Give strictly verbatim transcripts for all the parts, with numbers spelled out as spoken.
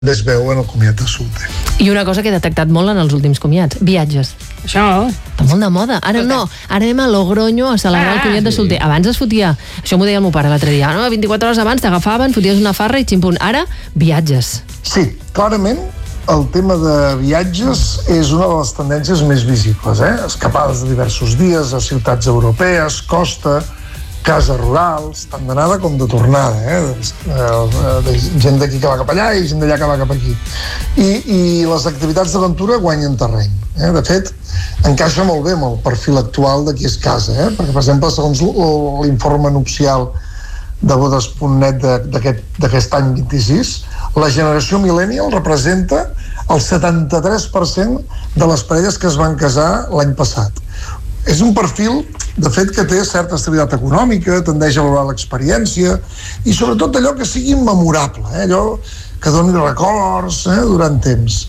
es veu en el comiat de solter. I una cosa que he detectat molt en els últims comiats, viatges. Això... Està molt de moda. Ara no, ara anem a Logroño a celebrar ah, el comiat de solter. Abans es fotia, això m'ho deia el meu pare l'altre dia, no? vint-i-quatre hores abans t'agafaven, foties una farra i ximpunt. Ara, viatges. Sí, clarament el tema de viatges és una de les tendències més visibles, eh? Escapades de diversos dies a ciutats europees, costa, cases rurals, tant d'anada com de tornada, eh? De gent d'aquí que va cap allà i gent d'allà que va cap aquí. I, i les activitats d'aventura guanyen terreny. Eh? De fet, encaixa molt bé amb el perfil actual de qui es casa, eh? Perquè, per exemple, segons l'informe nupcial de bodes punt net d'aquest any vint-i-sis, la generació millennial representa el setanta-tres per cent de les parelles que es van casar l'any passat. És un perfil, de fet, que té certa estabilitat econòmica, tendeix a valorar l'experiència i sobretot allò que sigui memorable, eh? Allò que doni records eh? durant temps.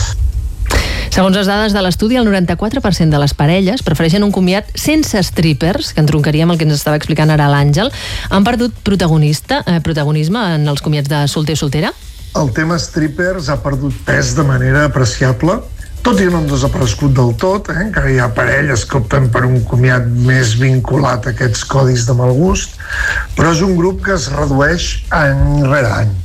Segons les dades de l'estudi, el noranta-quatre per cent de les parelles prefereixen un comiat sense strippers, que entroncaria amb el que ens estava explicant ara l'Àngel. Han perdut protagonista, eh, protagonisme en els comiats de solter i soltera? El tema strippers ha perdut pes de manera apreciable, tot i no han desaparegut del tot, eh? Encara hi ha parelles que opten per un comiat més vinculat a aquests codis de mal gust, però és un grup que es redueix any rere any.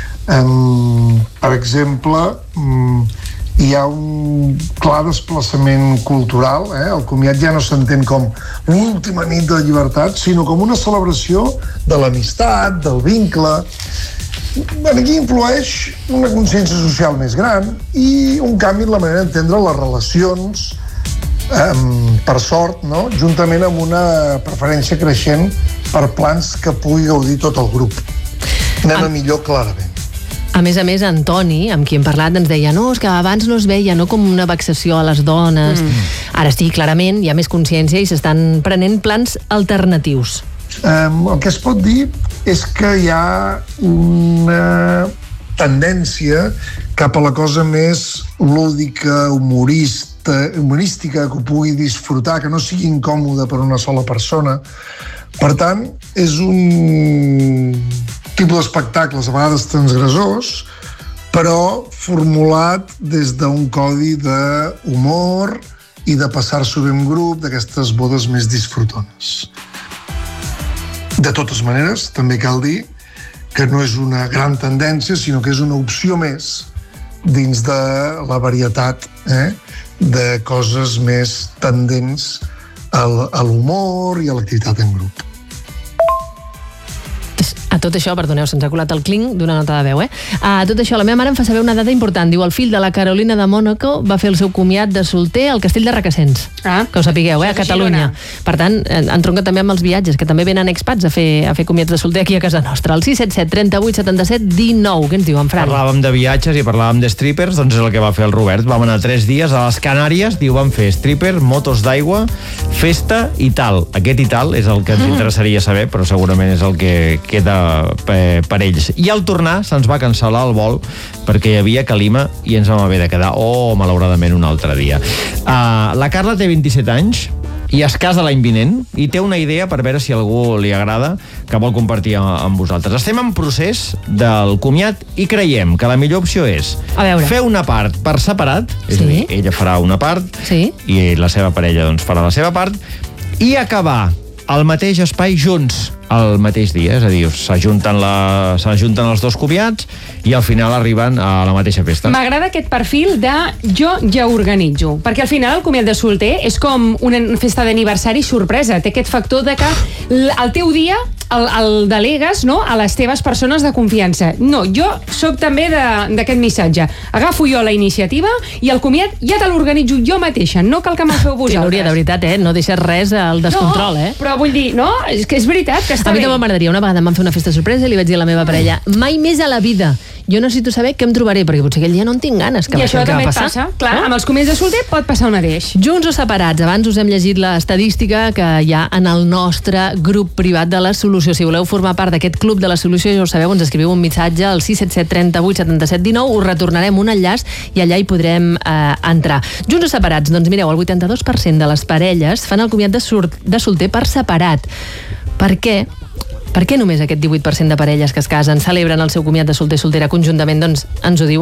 Um, per exemple, um, hi ha un clar desplaçament cultural, eh? El comiat ja no s'entén com l'última nit de llibertat, sinó com una celebració de l'amistat, del vincle. Aquí influeix una consciència social més gran i un canvi en la manera d'entendre les relacions, eh, per sort, no? Juntament amb una preferència creixent per plans que pugui gaudir tot el grup. Anem a millor clarament. A més a més, Antoni, amb qui hem parlat, ens deia no, és que abans no es veia no com una vexació a les dones. Mm. Ara sí, clarament, hi ha més consciència i s'estan prenent plans alternatius. Um, el que es pot dir és que hi ha una tendència cap a la cosa més lúdica, humorista, humorística, que ho pugui disfrutar, que no sigui incòmode per una sola persona. Per tant, és un tipus d'espectacles a vegades transgressors, però formulat des d'un codi d'humor i de passar-s'ho bé en grup, d'aquestes bodes més disfrutones. De totes maneres, també cal dir que no és una gran tendència, sinó que és una opció més dins de la varietat eh, de coses més tendents a l'humor i a l'activitat en grup. A tot això, perdoneu, se'ns ha colat el clinc d'una nota de veu, eh? A tot això, la meva mare em fa saber una dada important. Diu, el fill de la Carolina de Mònaco va fer el seu comiat de solter al castell de Requesens. Ah, que ho sapigueu, eh? A Catalunya. Per tant, entronca també amb els viatges, que també venen expats a fer, a fer comiats de solter aquí a casa nostra. El sis set set, trenta-vuit, setanta-set, dinou. Què ens diu, en Fran? Parlàvem de viatges i parlàvem de strippers, doncs és el que va fer el Robert. Vam anar tres dies a les Canàries, diu, van fer stripper, motos d'aigua, festa i tal. Aquest i tal és el que ens interessaria saber, però segurament és el que queda per ells. I al tornar se'ns va cancel·lar el vol perquè hi havia calima i ens vam haver de quedar, oh, malauradament, un altre dia. Uh, la Carla té vint-i-set anys i es casa l'any vinent i té una idea per veure si a algú li agrada que vol compartir amb vosaltres. Estem en procés del comiat i creiem que la millor opció és fer una part per separat, és sí. a dir, ella farà una part sí. i la seva parella doncs, farà la seva part i acabar al mateix espai junts el mateix dia, és a dir, s'ajunten la, s'ajunten els dos comiats i al final arriben a la mateixa festa. M'agrada aquest perfil de jo ja organitzo, perquè al final el comiat de solter és com una festa d'aniversari sorpresa, té aquest factor de que el teu dia el, el delegues no, a les teves persones de confiança. No, jo sóc també d'aquest missatge. Agafo jo la iniciativa i el comiat ja te l'organitzo jo mateixa, no cal que me'l feu vosaltres. Sí, Núria, de veritat, eh? No deixes res al descontrol, eh? No, però vull dir, no, és que és veritat que a mi també m'agradaria. Una vegada em van fer una festa sorpresa i li vaig dir a la meva parella, mai més a la vida jo necessito saber què em trobaré, perquè potser aquell dia no en tinc ganes. Que I això també et passa. Clar, no? Amb els comiats de solter pot passar el mateix. Junts o separats. Abans us hem llegit l'estadística que hi ha en el nostre grup privat de la Solució. Si voleu formar part d'aquest club de la Solució, ja ho sabeu, ens escriviu un missatge al sis set set, trenta-vuit, setanta-set, dinou, us retornarem un enllaç i allà hi podrem eh, entrar. Junts o separats? Doncs mireu, el vuitanta-dos per cent de les parelles fan el comiat de, de solter per separat. Per què? Per què només aquest divuit per cent de parelles que es casen celebren el seu comiat de solter-soltera conjuntament? Doncs ens ho diu